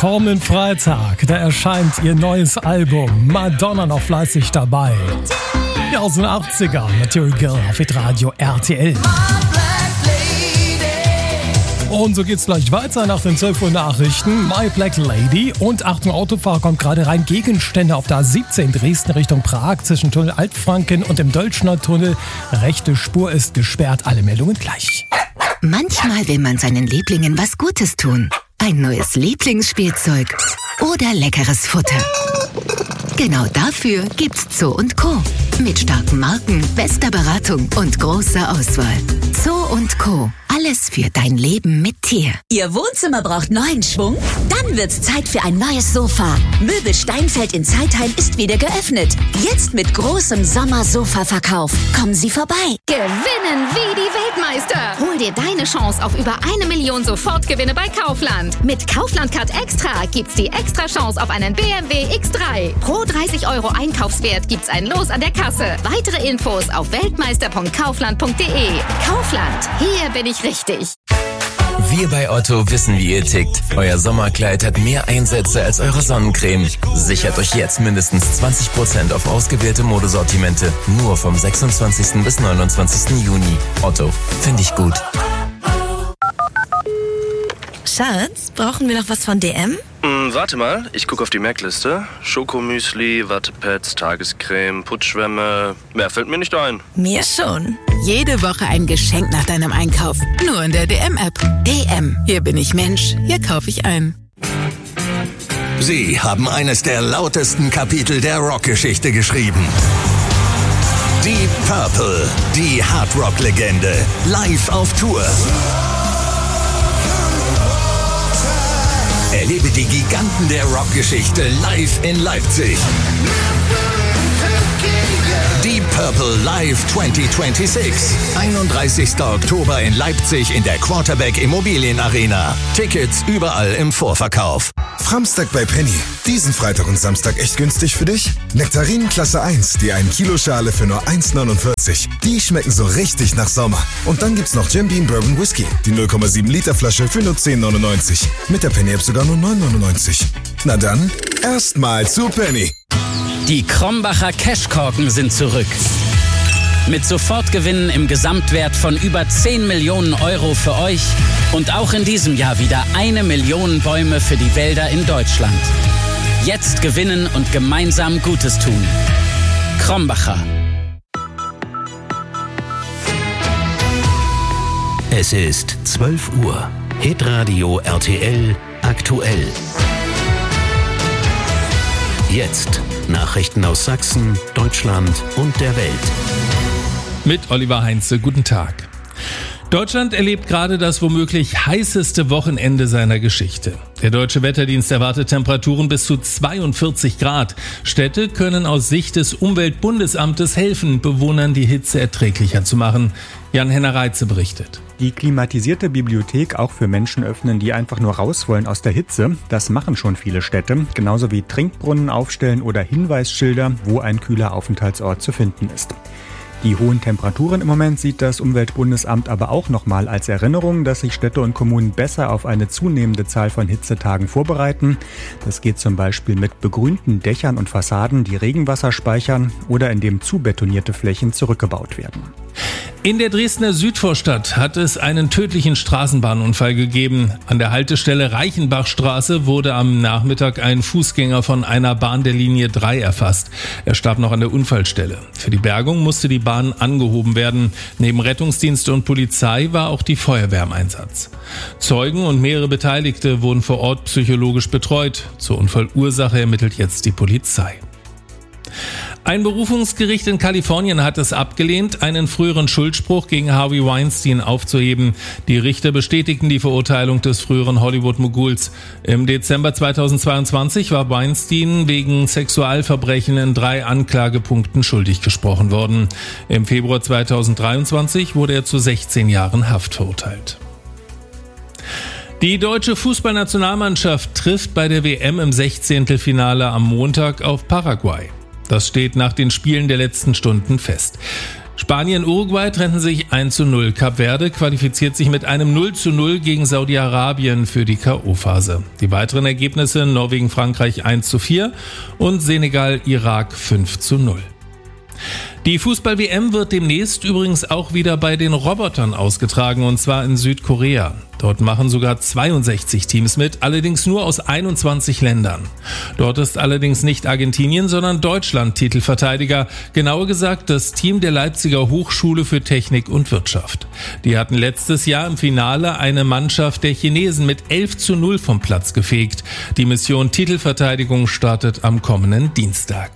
Kommenden Freitag, da erscheint ihr neues Album. Madonna noch fleißig dabei. Ja, aus den 80ern, Material Girl auf Radio RTL. Und so geht's gleich weiter nach den 12 Uhr Nachrichten. My Black Lady und Achtung, Autofahrer kommt gerade rein. Gegenstände auf der A17 Dresden Richtung Prag zwischen Tunnel Altfranken und dem Dölschner Tunnel. Rechte Spur ist gesperrt. Alle Meldungen gleich. Manchmal will man seinen Lieblingen was Gutes tun. Ein neues Lieblingsspielzeug oder leckeres Futter. Genau dafür gibt's Zoo & Co. Mit starken Marken, bester Beratung und großer Auswahl. Zoo & Co. Alles für dein Leben mit Tier. Ihr Wohnzimmer braucht neuen Schwung? Dann wird's Zeit für ein neues Sofa. Möbel Steinfeld in Zeitheim ist wieder geöffnet. Jetzt mit großem Sommersofa-Verkauf. Kommen Sie vorbei. Gewinnen wie die Weltmeister. Hol dir deine Chance auf über 1 Million Sofortgewinne bei Kaufland. Mit Kaufland-Card Extra gibt's die extra Chance auf einen BMW X3. Pro 30 € Einkaufswert gibt's ein Los an der Kasse. Weitere Infos auf weltmeister.kaufland.de. Kaufland, hier bin ich richtig. Wir bei Otto wissen, wie ihr tickt. Euer Sommerkleid hat mehr Einsätze als eure Sonnencreme. Sichert euch jetzt mindestens 20% auf ausgewählte Modesortimente. Nur vom 26. bis 29. Juni. Otto, finde ich gut. Schatz, brauchen wir noch was von DM? Warte mal, ich gucke auf die Merkliste. Schokomüsli, Wattepads, Tagescreme, Putzschwämme. Mehr fällt mir nicht ein. Mir schon. Jede Woche ein Geschenk nach deinem Einkauf. Nur in der DM-App. DM. Hier bin ich Mensch. Hier kaufe ich ein. Sie haben eines der lautesten Kapitel der Rockgeschichte geschrieben. Deep Purple, die Hardrock-Legende. Live auf Tour. Erlebe die Giganten der Rockgeschichte live in Leipzig. Deep Purple Live 2026. 31. Oktober in Leipzig in der Quarterback Immobilien Arena. Tickets überall im Vorverkauf. Framstag bei Penny. Diesen Freitag und Samstag echt günstig für dich? Nektarinen Klasse 1, die 1 Kilo Schale für nur 1,49. Die schmecken so richtig nach Sommer. Und dann gibt's noch Jim Beam Bourbon Whisky. Die 0,7 Liter Flasche für nur 10,99. Mit der Penny-App sogar nur 9,99. Na dann, erstmal zu Penny. Die Krombacher Cashkorken sind zurück. Mit Sofortgewinnen im Gesamtwert von über 10 Millionen € für euch und auch in diesem Jahr wieder 1 Million Bäume für die Wälder in Deutschland. Jetzt gewinnen und gemeinsam Gutes tun. Krombacher. Es ist 12 Uhr. Hitradio RTL aktuell. Jetzt Nachrichten aus Sachsen, Deutschland und der Welt. Mit Oliver Heinze, guten Tag. Deutschland erlebt gerade das womöglich heißeste Wochenende seiner Geschichte. Der Deutsche Wetterdienst erwartet Temperaturen bis zu 42 Grad. Städte können aus Sicht des Umweltbundesamtes helfen, Bewohnern die Hitze erträglicher zu machen. Jan-Henner Reitze berichtet. Die klimatisierte Bibliothek auch für Menschen öffnen, die einfach nur raus wollen aus der Hitze. Das machen schon viele Städte. Genauso wie Trinkbrunnen aufstellen oder Hinweisschilder, wo ein kühler Aufenthaltsort zu finden ist. Die hohen Temperaturen im Moment sieht das Umweltbundesamt aber auch nochmal als Erinnerung, dass sich Städte und Kommunen besser auf eine zunehmende Zahl von Hitzetagen vorbereiten. Das geht zum Beispiel mit begrünten Dächern und Fassaden, die Regenwasser speichern oder indem zubetonierte Flächen zurückgebaut werden. In der Dresdner Südvorstadt hat es einen tödlichen Straßenbahnunfall gegeben. An der Haltestelle Reichenbachstraße wurde am Nachmittag ein Fußgänger von einer Bahn der Linie 3 erfasst. Er starb noch an der Unfallstelle. Für die Bergung musste die Bahn angehoben werden. Neben Rettungsdienst und Polizei war auch die Feuerwehr im Einsatz. Zeugen und mehrere Beteiligte wurden vor Ort psychologisch betreut. Zur Unfallursache ermittelt jetzt die Polizei. Ein Berufungsgericht in Kalifornien hat es abgelehnt, einen früheren Schuldspruch gegen Harvey Weinstein aufzuheben. Die Richter bestätigten die Verurteilung des früheren Hollywood-Moguls. Im Dezember 2022 war Weinstein wegen Sexualverbrechen in 3 Anklagepunkten schuldig gesprochen worden. Im Februar 2023 wurde er zu 16 Jahren Haft verurteilt. Die deutsche Fußballnationalmannschaft trifft bei der WM im 16. am Montag auf Paraguay. Das steht nach den Spielen der letzten Stunden fest. Spanien-Uruguay trennten sich 1:0. Kap Verde qualifiziert sich mit einem 0:0 gegen Saudi-Arabien für die K.O.-Phase. Die weiteren Ergebnisse: Norwegen-Frankreich 1:4 und Senegal-Irak 5:0. Die Fußball-WM wird demnächst übrigens auch wieder bei den Robotern ausgetragen, und zwar in Südkorea. Dort machen sogar 62 Teams mit, allerdings nur aus 21 Ländern. Dort ist allerdings nicht Argentinien, sondern Deutschland Titelverteidiger. Genauer gesagt das Team der Leipziger Hochschule für Technik und Wirtschaft. Die hatten letztes Jahr im Finale eine Mannschaft der Chinesen mit 11:0 vom Platz gefegt. Die Mission Titelverteidigung startet am kommenden Dienstag.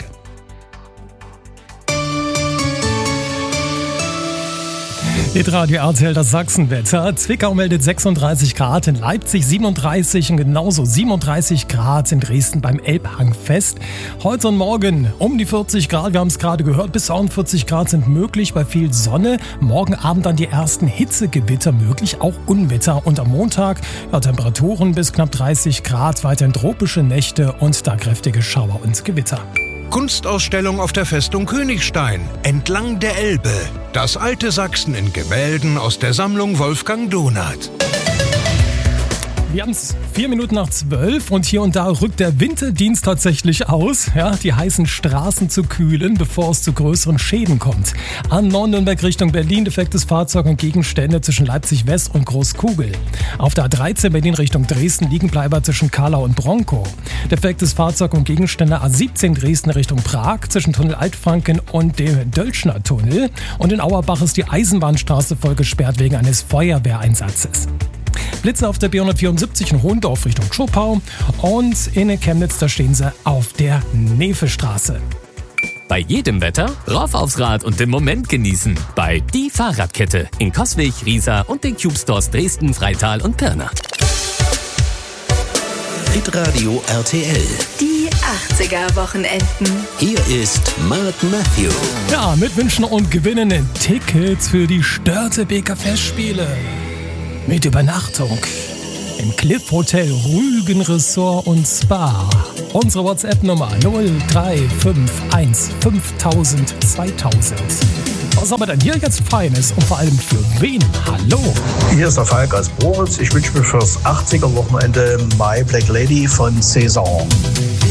Hitradio RTL, das Sachsenwetter. Zwickau meldet 36 Grad, in Leipzig 37 und genauso 37 Grad in Dresden beim Elbhangfest. Heute und morgen um die 40 Grad, wir haben es gerade gehört, bis 41 Grad sind möglich bei viel Sonne. Morgen Abend dann die ersten Hitzegewitter möglich, auch Unwetter. Und am Montag Temperaturen bis knapp 30 Grad, weiterhin tropische Nächte und da kräftige Schauer und Gewitter. Kunstausstellung auf der Festung Königstein, entlang der Elbe. Das alte Sachsen in Gemälden aus der Sammlung Wolfgang Donath. Wir haben es 11:04 und hier und da rückt der Winterdienst tatsächlich aus. Ja, die heißen Straßen zu kühlen, bevor es zu größeren Schäden kommt. An Nürnberg Richtung Berlin defektes Fahrzeug und Gegenstände zwischen Leipzig West und Großkugel. Auf der A13 Berlin Richtung Dresden Liegenbleiber zwischen Karlau und Bronkow. Defektes Fahrzeug und Gegenstände A17 Dresden Richtung Prag zwischen Tunnel Altfranken und dem Dölschner Tunnel. Und in Auerbach ist die Eisenbahnstraße voll gesperrt wegen eines Feuerwehreinsatzes. Blitze auf der B174 in Hohendorf Richtung Schopau und in Chemnitz, da stehen sie auf der Nevestraße. Bei jedem Wetter rauf aufs Rad und den Moment genießen. Bei Die Fahrradkette in Coswig, Riesa und den Cube Stores Dresden, Freital und Pirna. Hitradio RTL. Die 80er-Wochenenden. Hier ist Mark Matthew. Ja, mit Wünschen und Gewinnen Tickets für die Störtebeker Festspiele. Mit Übernachtung im Cliff Hotel Rügen Resort und Spa. Unsere WhatsApp-Nummer 0351 5000 2000. Was haben wir denn hier jetzt Feines und vor allem für wen? Hallo! Hier ist der Falk aus Boritz. Ich wünsche mir fürs 80er-Wochenende My Black Lady von Saison.